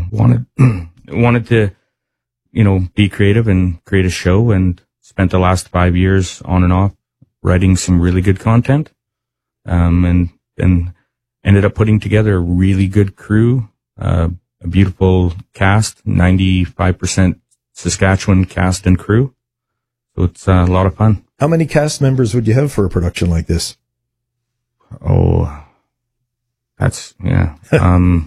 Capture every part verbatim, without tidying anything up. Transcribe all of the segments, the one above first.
wanted wanted to, you know, be creative and create a show, and spent the last five years on and off writing some really good content, um, and and ended up putting together a really good crew, uh, a beautiful cast, ninety-five percent Saskatchewan cast and crew. So it's uh, a lot of fun. How many cast members would you have for a production like this? Oh, that's, yeah. Um,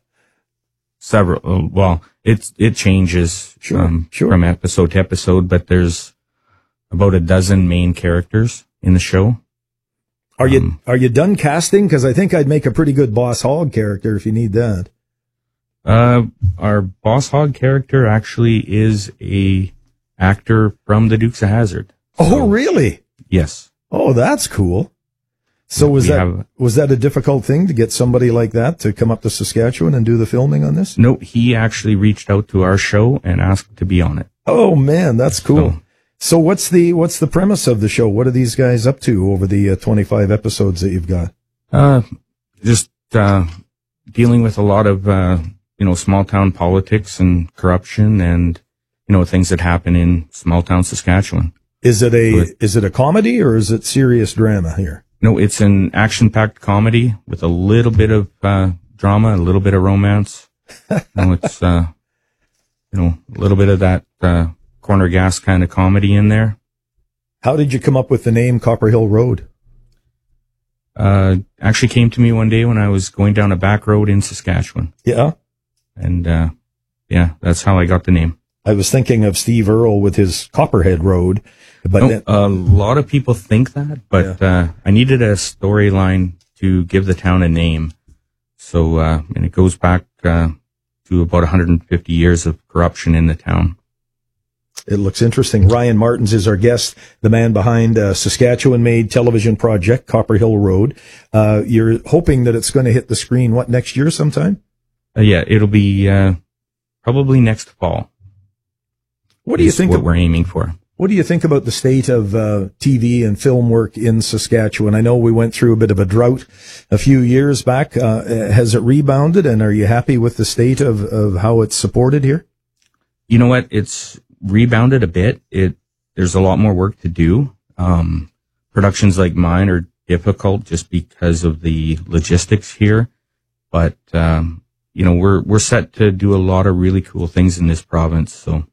several, well, it's, it changes, sure, um, sure. from episode to episode, but there's about a dozen main characters in the show. Are you, um, are you done casting? Cause I think I'd make a pretty good Boss Hogg character if you need that. Uh, our Boss Hogg character actually is a actor from the Dukes of Hazzard. Oh, so, really? Yes. Oh, that's cool. So was we that, have, was that a difficult thing to get somebody like that to come up to Saskatchewan and do the filming on this? No, he actually reached out to our show and asked to be on it. Oh man, that's cool. So, so what's the, what's the premise of the show? What are these guys up to over the uh, twenty-five episodes that you've got? Uh, just, uh, dealing with a lot of, uh, you know, small town politics and corruption and, you know, things that happen in small town Saskatchewan. Is it a, So it, is it a comedy or is it serious drama here? No, it's an action-packed comedy with a little bit of, uh, drama, a little bit of romance. you know, it's, uh, you know, a little bit of that, uh, corner gas kind of comedy in there. How did you come up with the name Copper Hill Road? Uh, actually came to me one day when I was going down a back road in Saskatchewan. Yeah. And, uh, yeah, that's how I got the name. I was thinking of Steve Earle with his Copperhead Road, but no, then, a lot of people think that, but, yeah. uh, I needed a storyline to give the town a name. So, uh, and it goes back, uh, to about one hundred fifty years of corruption in the town. It looks interesting. Ryan Martins is our guest, the man behind a Saskatchewan-made television project, Copper Hill Road. Uh, you're hoping that it's going to hit the screen, what, next year sometime? Uh, yeah, it'll be, uh, probably next fall. What do you think what of, we're aiming for? What do you think about the state of uh, T V and film work in Saskatchewan? I know we went through a bit of a drought a few years back. Uh, has it rebounded, and are you happy with the state of, of how it's supported here? You know what? It's rebounded a bit. It there's a lot more work to do. Um, productions like mine are difficult just because of the logistics here, but um, you know we're we're set to do a lot of really cool things in this province. So.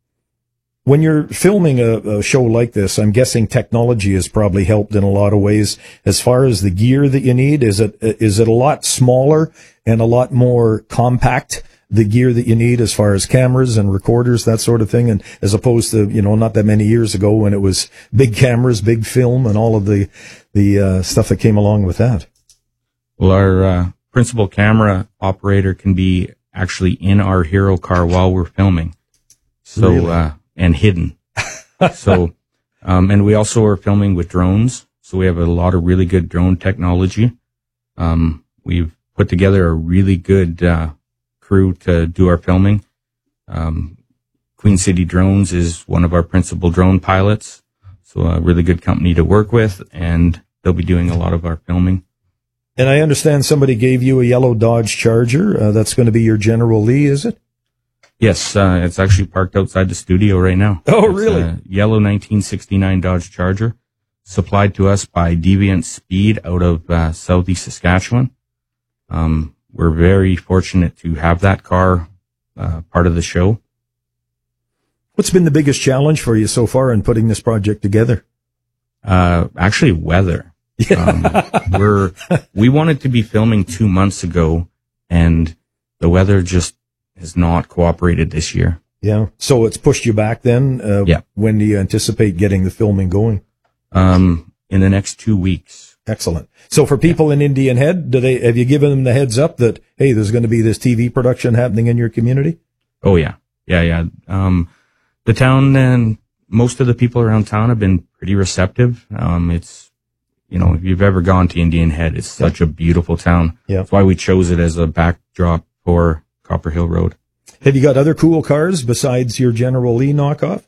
When you're filming a, a show like this, I'm guessing technology has probably helped in a lot of ways. As far as the gear that you need, is it is it a lot smaller and a lot more compact, the gear that you need as far as cameras and recorders, that sort of thing, and as opposed to, you know, not that many years ago when it was big cameras, big film, and all of the the uh, stuff that came along with that? Well, our uh, principal camera operator can be actually in our hero car while we're filming. So. Really? uh and hidden. So, um, and we also are filming with drones. So we have a lot of really good drone technology. Um, we've put together a really good, uh, crew to do our filming. Um, Queen City Drones is one of our principal drone pilots. So a really good company to work with, and they'll be doing a lot of our filming. And I understand somebody gave you a yellow Dodge Charger. Uh, that's going to be your General Lee, is it? Yes, uh, it's actually parked outside the studio right now. Oh, it's really? A yellow nineteen sixty-nine Dodge Charger, supplied to us by Deviant Speed out of uh, southeast Saskatchewan. Um, we're very fortunate to have that car uh, part of the show. What's been the biggest challenge for you so far in putting this project together? Uh, actually, weather. Yeah. Um, we're we wanted to be filming two months ago, and the weather just has not cooperated this year. Yeah. So it's pushed you back then? Uh, yeah. When do you anticipate getting the filming going? Um, in the next two weeks. Excellent. So for people yeah. in Indian Head, do they, have you given them the heads up that, hey, there's going to be this T V production happening in your community? Oh, yeah. Yeah, yeah. Um, the town and most of the people around town have been pretty receptive. Um, it's, you know, if you've ever gone to Indian Head, it's such yeah. a beautiful town. Yeah. That's why we chose it as a backdrop for Copper Hill Road. Have you got other cool cars besides your General Lee knockoff?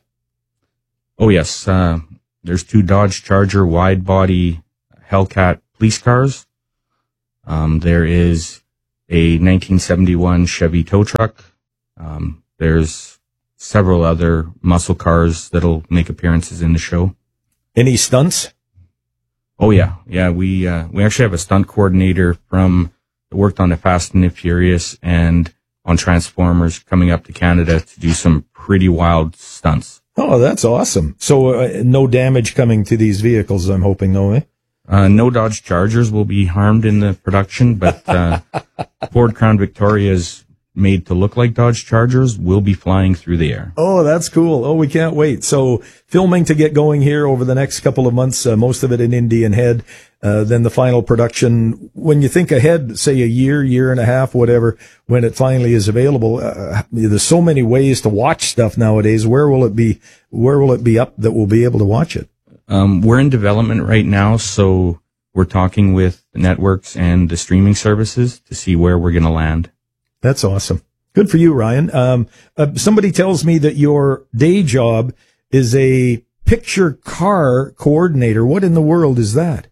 Oh, yes. Uh, there's two Dodge Charger wide body Hellcat police cars. Um, there is a nineteen seventy-one Chevy tow truck Um, there's several other muscle cars that'll make appearances in the show. Any stunts? Oh yeah, yeah. We uh, we actually have a stunt coordinator from that worked on the Fast and the Furious and on Transformers coming up to Canada to do some pretty wild stunts. Oh, that's awesome. So uh, no damage coming to these vehicles, I'm hoping, no, eh? Uh, no Dodge Chargers will be harmed in the production, but uh, Ford Crown Victorias made to look like Dodge Chargers will be flying through the air. Oh, that's cool. Oh, we can't wait. So filming to get going here over the next couple of months, uh, most of it in Indian Head, uh, then the final production. When you think ahead, say a year, year and a half, whatever, when it finally is available, uh, there's so many ways to watch stuff nowadays. Where will it be, where will it be up that we'll be able to watch it? Um, we're in development right now, so we're talking with the networks and the streaming services to see where we're going to land. That's awesome. Good for you, Ryan. Um, uh, somebody tells me that your day job is a picture car coordinator. What in the world is that?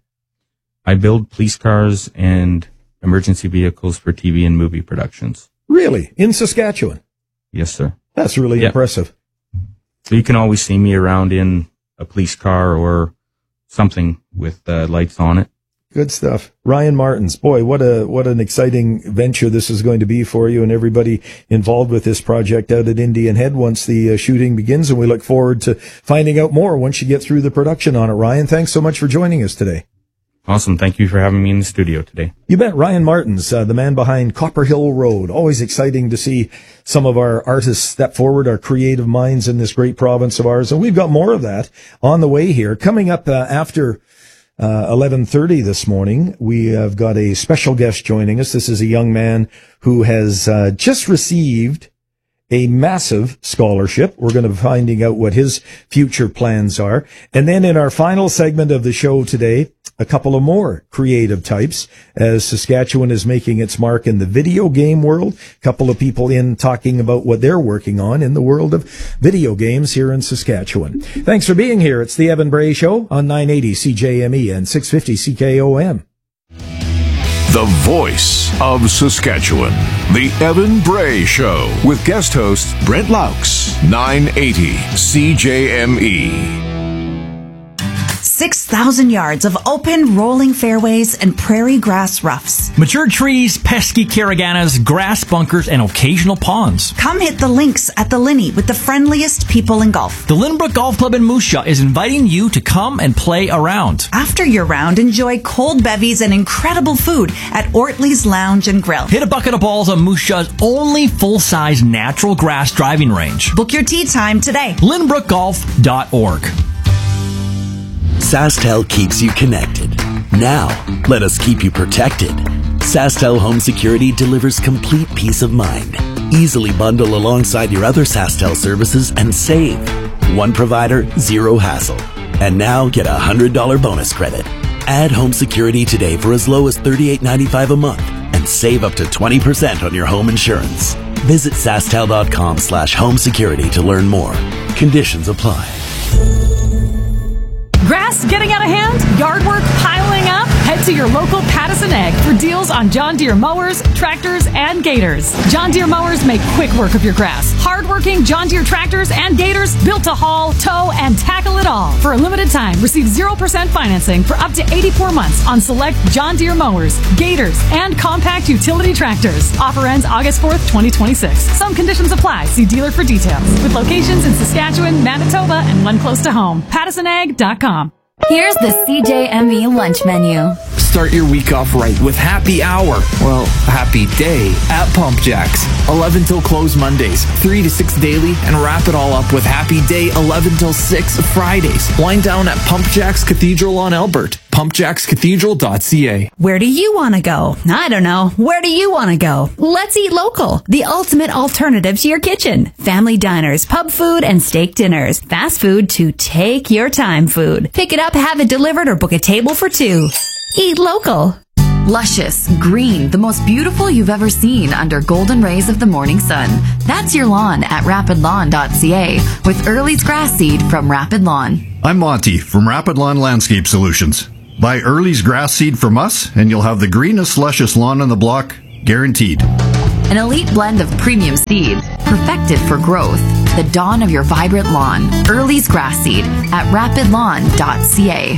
I build police cars and emergency vehicles for T V and movie productions. Really? In Saskatchewan? Yes, sir. That's really yeah. impressive. So you can always see me around in a police car or something with uh, lights on it. Good stuff. Ryan Martins, boy, what a what an exciting venture this is going to be for you and everybody involved with this project out at Indian Head once the uh, shooting begins, and we look forward to finding out more once you get through the production on it. Ryan, thanks so much for joining us today. Awesome. Thank you for having me in the studio today. You bet. Ryan Martins, uh, the man behind Copper Hill Road. Always exciting to see some of our artists step forward, our creative minds in this great province of ours. And we've got more of that on the way here. Coming up uh, after uh, eleven thirty this morning, we have got a special guest joining us. This is a young man who has uh, just received a massive scholarship. We're going to be finding out what his future plans are. And then in our final segment of the show today, a couple of more creative types as Saskatchewan is making its mark in the video game world. A couple of people in talking about what they're working on in the world of video games here in Saskatchewan. Thanks for being here. It's the Evan Bray Show on nine eighty C J M E and six fifty C K O M. The voice of Saskatchewan. The Evan Bray Show with guest host Brent Laux. nine eighty C J M E. six thousand yards of open, rolling fairways and prairie grass roughs. Mature trees, pesky caraganas, grass bunkers, and occasional ponds. Come hit the links at the Linney with the friendliest people in golf. The Lynbrook Golf Club in Moose Jaw is inviting you to come and play around. After your round, enjoy cold bevies and incredible food at Ortley's Lounge and Grill. Hit a bucket of balls on Moose Jaw's only full-size natural grass driving range. Book your tee time today. Lynbrook Golf dot org. SaskTel keeps you connected. Now, let us keep you protected. SaskTel Home Security delivers complete peace of mind. Easily bundle alongside your other SaskTel services and save. One provider, zero hassle. And now get a one hundred dollars bonus credit. Add home security today for as low as thirty-eight ninety-five a month and save up to twenty percent on your home insurance. Visit SaskTel.com slash home security to learn more. Conditions apply. Grass getting out of hand? Yard work piling up? Head to your local Pattison Ag for deals on John Deere mowers, tractors, and gators. John Deere mowers make quick work of your grass. Hard-working John Deere tractors and gators built to haul, tow, and tackle it all. For a limited time, receive zero percent financing for up to eighty-four months on select John Deere mowers, gators, and compact utility tractors. Offer ends August fourth, twenty twenty-six. Some conditions apply. See dealer for details. With locations in Saskatchewan, Manitoba, and one close to home. Pattison Ag dot com. Here's the C J M E lunch menu. Start your week off right with Happy Hour, well, Happy Day at Pump Jacks. eleven till close Mondays, three to six daily, and wrap it all up with Happy Day eleven till six Fridays. Wind down at Pump Jacks Cathedral on Albert. pump jacks cathedral dot c a. Where do you want to go? I don't know. Where do you want to go? Let's eat local. The ultimate alternative to your kitchen. Family diners, pub food, and steak dinners. Fast food to take your time food. Pick it up, have it delivered, or book a table for two. Eat local. Luscious, green, the most beautiful you've ever seen under golden rays of the morning sun. That's your lawn at rapid lawn dot c a with Early's grass seed from Rapid Lawn. I'm Monty from Rapid Lawn Landscape Solutions. Buy Early's grass seed from us and you'll have the greenest, luscious lawn on the block, guaranteed. An elite blend of premium seeds, perfected for growth. The dawn of your vibrant lawn. Early's Grass Seed at rapid lawn dot c a.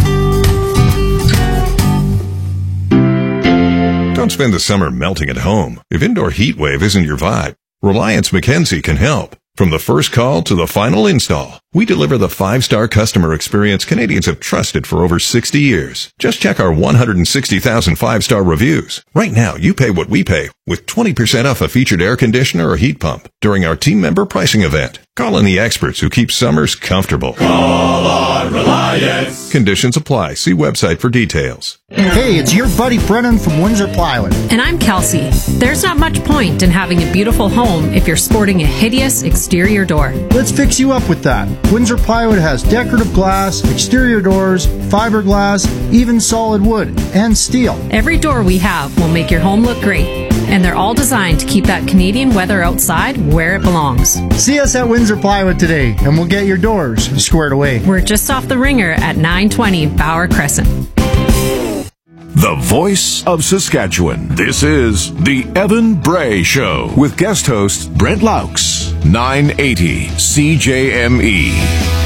Don't spend the summer melting at home. If indoor heat wave isn't your vibe, Reliance Mackenzie can help. From the first call to the final install, we deliver the five-star customer experience Canadians have trusted for over sixty years. Just check our one hundred sixty thousand five-star reviews. Right now, you pay what we pay with twenty percent off a featured air conditioner or heat pump during our team member pricing event. Call in the experts who keep summers comfortable. Call on Reliance. Conditions apply. See website for details. Hey, it's your buddy Brennan from Windsor Plywood. And I'm Kelsey. There's not much point in having a beautiful home if you're sporting a hideous exterior door. Let's fix you up with that. Windsor Plywood has decorative glass, exterior doors, fiberglass, even solid wood, and steel. Every door we have will make your home look great. And they're all designed to keep that Canadian weather outside where it belongs. See us at Windsor Plywood today, and we'll get your doors squared away. We're just off the Ringer at nine twenty Bauer Crescent. The voice of Saskatchewan. This is the Evan Bray Show with guest host Brent Laux. nine eighty C J M E.